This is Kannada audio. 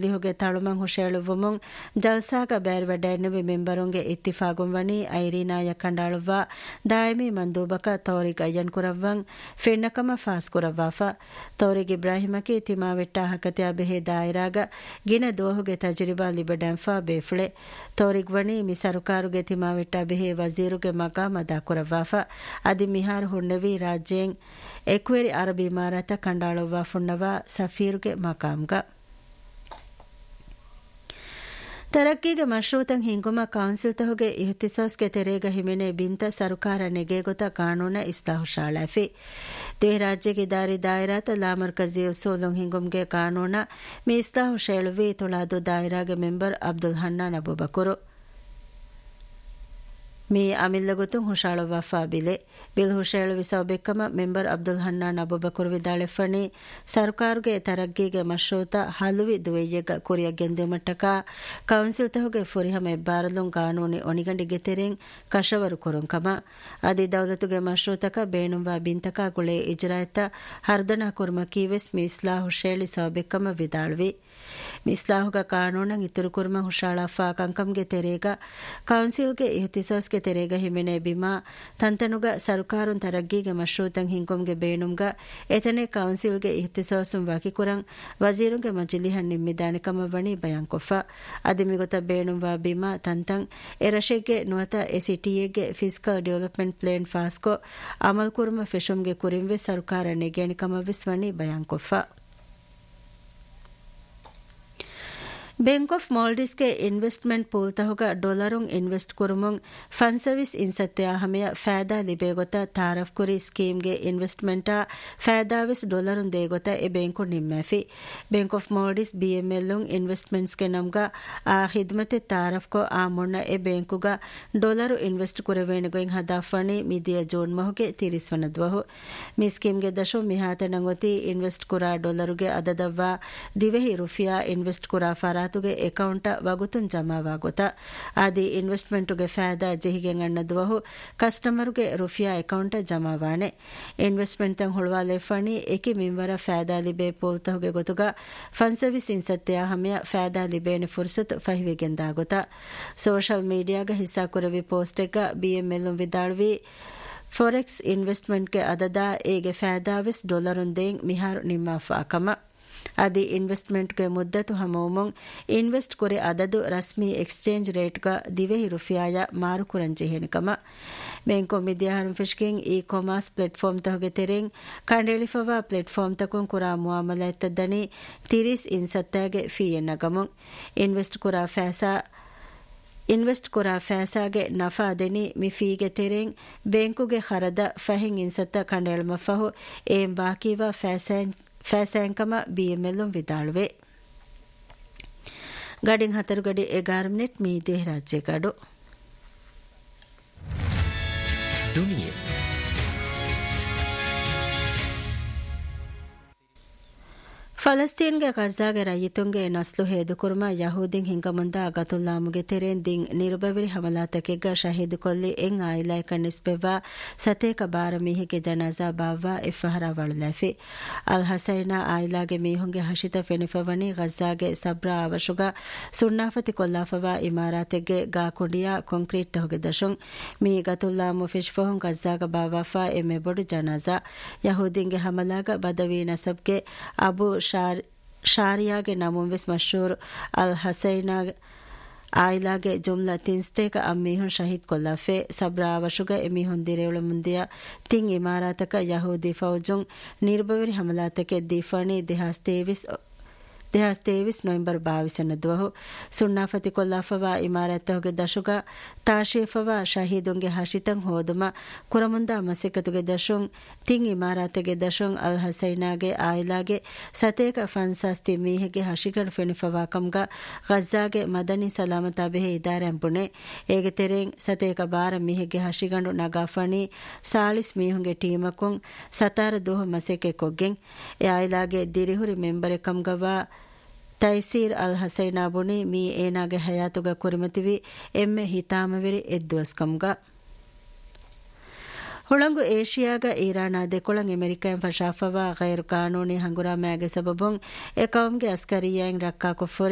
ಎಲಿಹುಗೆ ತಳುಮಂ ಹುಷೇಳುವುಮುಂ ಜಲ್ಸಾಗ ಬೇರ್ವೆಡೆನ್ನುವಿ ಮೆಂಬರುಂಗೆ ಇತ್ತಿಫಾಗುಂ ವಣಿ ಐರೀನಾಯ ಕಂಡಾಳುವ ದಾಯಮಿ ಮಂದೂಬಕ ತೌರಿಗ್ ಅಯ್ಯನ್ ಕುರವ್ವಂ ಫೆನ್ನಕಮ ಫಾಸ್ ಕುರವ್ವಾಫ ತೌರಿಗ್ ಇಬ್ರಾಹಿಮಕಿ ತಿಮಾವೆಟ್ಟ ಹಕತ್ಯಾ ಬೆಹೆ ದಾಯಿರಾಗ ಗಿನ ದೋಹುಗೆ ತಜರಿಬಾ ಲಿಬೆಡೆಂಫಾ ಬೇಫುಳೆ ತೌರಿಗ್ ವಣಿ ಮಿ ಸರುಕಾರುಗೆ ತಿಮಾವೆಟ್ಟ ಬೆಹೆ ವಜೀರುಗೆ ಮಕಾಮ ದಾ ಕುರವ್ವಾಫ ಅದಿ ಮಿಹಾರ್ ಹುಣ್ಣವಿ ರಾಜ್ಯೆಂ ಎಕ್ವೆರಿ ಅರಬಿ ಮಾರಾತ ಕಂಡಾಳುವ ಫುಣ್ಣವ ಸಫೀರುಗೆ ಮಕಾಮ್ಗ ತರಕ್ಕಿಗೆ ಮಶ್ರೂತಂ ಹಿಂಗುಮ ಕೌನ್ಸಿಲ್ ತಹುಗೆ ಇಹ್ತಿಸಾಸ್ಗೆ ತೆರೆಗ ಹಿಮೆನೆ ಬಿಂತ ಸರುಕಾರ ನೆಗೆಗೊತ ಕಾನೂನ ಇಸ್ಲಾಹು ಶಾಳಾಫಿ ದೇ ರಾಜ್ಯಗೆ ದಾರಿ ದಾಯಿರಾತ ಲಾಮರ್ಕಜಿ ಉಸೂಲುಂ ಹಿಂಗುಮ್ಗೆ ಕಾನೂನ ಮಿ ಇಸ್ಲಾಹು ಶೇಳುವಿ ತುಳಾದು ದಾಯಿರಾಗೆ member Abdul ಹನ್ನಾನ್ ಅಬುಬಕುರು me ಅಮಿಲ್ಲಗುತು ಹುಷಾಳುವ ಫಾಬಿಲೆ bill ಹುಷೇಳು ವಿಸವಬೆಕ್ಕಮ member Abdul ಹನ್ನಾನ್ ಅಬುಬಕುರ್ ವಿದಾಳೆಫಣಿ ಸರ್ಕಾರುಗೆ ತರಗ್ಗಿಗೆ ಮಶ್ರೂತ ಹಲುವಿ ದುವೆಯ್ಯಗ ಕುರಿಯ ಗೆಂದುಮಟ್ಟಕ ಕೌನ್ಸಿಲ್ ತಹುಗೆ ಫುರಿಹಮ ಎಬ್ಬಾರಲುಂ ಕಾನೂನಿ ಒಣಿಗಂಡಿಗೆ ತೆರೆಂ ಕಶವರು ಕುರುಂಕಮ ಅದಿ ದೌಲತುಗೆ ಮಶ್ರೂತಕ ಬೇಣುಂವಾ ಬಿಂತಕ ಗುಳೆ ಇಜ್ರಾಯತ ಹರ್ದನ ಕುರ್ಮ ಕೀವೆಸ್ ಮಿ ಇಸ್ಲಾಹು ಶೇಳಿ ಸವಬೆಕ್ಕಮ ವಿದಾಳ್ವಿ ಮಿಸ್ಲಾಹುಗ ಕಾನೂನಂ ಇತುರು kurma ಹುಷಾಳಫಾ ಕಂಕಂಗೆ ತೆರೆಗ ಕೌನ್ಸಿಲ್ಗೆ ಇಹ್ತಿಸಾಸ್ಗೆ ತೆರೆಗ ಹಿಮೆನೆ Bima ತಂತನುಗ ಸರ್ಕಾರುನ್ ತರಗ್ಗಿಗೆ ಮಶ್ರೂತಂ ಹಿಂಕೊಮ್ಗೆ ಬೇಣುಂಗ ಎತನೆ ಕೌನ್ಸಿಲ್ಗೆ ಇಹ್ತಿಸಾಸುಂ ವಾಕಿಕುರಂ ವಜೀರುಂಗೆ ಮಜಿಲಿಹನ್ ನಿಮ್ಮಿದಾಣಿಕಮ ವಣಿ ಬಯಾಂಕೊಫ ಅದಿಮಿಗೊತ ಬೇಣುಂವಾ Bima ತಂತಂ ಎರಶೆಗೆ ನುವತ ಎಸಿಟಿಎಗೆ fiscal development plan ಫಾಸ್ಕೋ Amal kurma ಫೆಶುಂಗೆ ಕುರಿಂವೆ ಸರ್ಕಾರ ನೆಗೆಣಿಕಮ ವಿಸ್ ವಣಿ ಬಯಾಂಕೊಫ बैंक ऑफ मॉल्डिस के investment pool तहोगा डॉलरुंग invest कुरुमुंग fund service इनसत्या हमें फायदा लिबेगोता तारफ कुरी स्कीम गे इन्वेस्टमेंटा फायदा विस डॉलरुं देगोता ए बैंक निम्मेफी बैंक ऑफ मॉल्डिस बीएमएलुंग इन्वेस्टमेंट्स के नमगा आ खिदमत तारफ को आमुना ए बैंकुगा डॉलरु इन्वेस्ट कुरवेनगोइंग हदाफणी मिदिया जून महुगे 30 वनद्वहु मि स्कीम गे दशो मिहात नंगोती इन्वेस्ट कुरा डॉलरु गे अददव्वा दिवेहि रुफिया इन्वेस्ट कुरा फरा ತುಗೆ ಅಕೌಂಟ್ ವಗುತುನ್ ಜಮಾವಾಗುತ್ತ ಆದಿ ಇನ್ವೆಸ್ಟ್ಮೆಂಟುಗೆ ಫಾಯದಾ ಜೆಹಿಗೆನ್ ಅನ್ನದುವಹು ಕಸ್ಟಮರುಗೆ ರುಫಿಯಾ ಅಕೌಂಟ್ ಜಮಾವಾಣೆ ಇನ್ವೆಸ್ಟ್ಮೆಂಟ್ ತಂ ಹುಳವಾಲೆ ಫಣಿ ಏಕಿ ಮಿಂವರ ಫಾಯದಾ ಲಿಬೆ ಪೋಲ್ತಹುಗೆ ಗೊತುಗ fund service ಇನ್ಸತ್ಯಾ ಹಮೆಯ ಫಾಯದಾ ಲಿಬೇನೆ ಫುರ್ಸತ್ ಫಹಿವೆಗೆಂದಾಗುತ್ತ social ಮೀಡಿಯಾಗ ಹಿಸ್ಸಾ ಕುರವಿ ಪೋಸ್ಟೆಗ BML ವಿದಾಳ್ವಿ forex investment ಗೆ ಅದದಾ ಏಗೆ ಫಾಯದಾ ವಿಸ್ ಡಾಲರುನ್ ದೇಂಗ್ ಮಿಹಾರು ನಿಮ್ಮಾಫಾ ಕಮ आदि इन्वेस्टमेंट के मुद्दतु हमोमुंग इन्वेस्ट करे अददु रस्मी एक्सचेंज रेट का दिवे रुफियाया मारू कुरंचे हेनकम बैंको मिदियाहरम fishing e commerce platform तहगे तेरेंग कांडेलिफवा platform तकुं कुरा मुआमला तदनी 30 इनसत्तागे फी एनगमुंग इन्वेस्ट कुरा फैसागे नफा देनी मिफीगे तेरेंग बैंकुगे खरद फहिंग इनसत्ता कांडेलमफहु एम बाकीवा ಫෑಸෑಂಕಮ ಬಿಎಂಎಲ್ಲು ವಿದಾಳುವೆ ಗಡಿಂಗ್ 10 ಗಡಿ 11 ಮಿನಿಟ್ ಮೀದಿ ರಾಜ್ಯ ಗಡು ದುನಿಯಾ ಫಲಸ್ತೀನ್ಗೆ ಗಜಾಗೆ ರೈತುಂಗೆ ನಸ್ಲು ಹೇದುಕುರ್ಮ ಯಹೂದಿನ್ ಹಿಂಗಮುಂದ ಗತುಲ್ಲಾಮುಗೆ ತೆರೆನ್ ದಿನ್ ನಿರುಬವಿರಿ ಹಮಲಾತಕೆಗ ಶಹೀದು ಕೊಲ್ಲಿ ಎಂ ಆಯಿಲಾಯ್ಕ ನಿಸ್ಬೆವ್ವ ಸತೇಕ ಬಾರ ಮೀಹಿಗೆ ಜನಾಜಾ ಬಾವ್ವ ಇಫಹರ ವಳುಲಾಫಿ ಅಲ್ ಹಸೈನಾ ಆಯಿಲಾಗೆ ಮೀಹುಂಗೆ ಹಶಿತ ಫೆನಿಫವಣಿ ಗಜಾಗೆ ಸಬ್ರಾ ಅವಶುಗ ಸುಣ್ಣಾಫತಿ ಕೊಲ್ಲಾಫವ ಇಮಾರಾತೆಗೆ ಗಾಕುಂಡಿಯಾ ಕಾಂಕ್ರೀಟ್ ತಹುಗೆ ದಶುಂ ಮೀ ಗತುಲ್ಲಾಮು ಫಿಶ್ಫಹುಂ ಗಜಾಗ ಬಾವಾಫ ಎಮೆ ಬೊಡು ಜನಾಜಾ ಯಹೂದಿನ್ಗೆ ಹಮಲಾಗ ಬದವಿ ನಸಬ್ಗೆ ಅಬು ಶಾರಿಯಾಗೆ ನಮುಂವೆಸ್ ಮಶೂರ್ ಅಲ್ ಹಸೈನಾ ಆಯಿಲಾಗೆ ಜುಮ್ಲಾ ತಿನ್ಸ್ತೇಕ ಅಮ್ಮೀಹುನ್ ಶಹೀದ್ ಕೊಲ್ಲಾಫೆ ಸಬ್ರಾ ಅವಶುಗ ಎಮೀಹುನ್ ದಿರೇವಳ ಮುಂದಿಯ ತಿಂಗ್ ಇಮಾರಾತಕ ಯಹೂದಿ ಫೌಜುಂ ನಿರ್ಭವರಿ ಹಮಲಾತಕೆ ದೀಫಾಣಿ දෙහස් නොවැම්බර් 22 ದುವಹು ಸುಣ್ಣಾಫತಿ ಕೊಲ್ಲಾಫವಾ ಇಮಾರತ್ತಹುಗೆ ದಶುಗ ತಾಶೀಫವಾ ಶಹೀದುಂಗೆ ಹಶಿತಂ ಹೋದುಮ ಕುರಮುಂದ ಮಸಿಕತುಗೆ ದಶುಂ ತಿಂಗ್ ಇಮಾರತೆಗೆ ದಶುಂ ಅಲ್ ಹಸೈನಾಗೆ ಆಯಿಲಾಗೆ ಸತೇಕ ಫನ್ಸಾಸ್ತಿ ಮೀಹೆಗೆ ಹಶಿಗಡ್ ಫೆನಿಫವಾ ಕಮ್ಗ ಗಜ್ಜಾಗೆ ಮದನಿ ಸಲಾಮತಾ ಬೆಹೆ ಇದಾರೆಂ ಪುಣೆ ಏಗೆ ತೆರೆಂ ಸತೇಕ ಬಾರ ಮೀಹೆಗೆ ಹಶಿಗಂಡು ನಗಾಫಣಿ ಸಾಳಿಸ್ ಮೀಹುಂಗೆ ಟೀಮಕುಂ ಸತಾರ ದುಹ ಮಸಿಕೆ ಕೊಗ್ಗೆಂ ಎ ಆಯಿಲಾಗೆ ದಿರಿಹುರಿ ಮೆಂಬರೆ ಕಮ್ಗವಾ ತೈಸೀರ್ ಅಲ್ ಹಸೈನಾ ಬುಣಿ ಮೀ ಏನಾಗೆ ಹಯಾತುಗ ಕುರಿಮತಿವಿ ಎಮ್ಮೆ ಹಿತಾಮವಿರಿ ಎದ್ದುವಸ್ಕಂಗ ಹುಳಂಗು ಏಷಿಯಾಗ ಈರಾನ ದೆಕೊಳಂ ಅಮೆರಿಕನ್ ಫಶಾಫವಾ ಗೈರು ಕಾನೂನಿ ಹಂಗುರಾಮಾಗೆ ಸಬಬುಂ ಎಕವಂಗೆ ಅಸ್ಕರಿಯಾಂಗ್ ರಕ್ಕಾ ಕೊಫ್ಫೊರೆ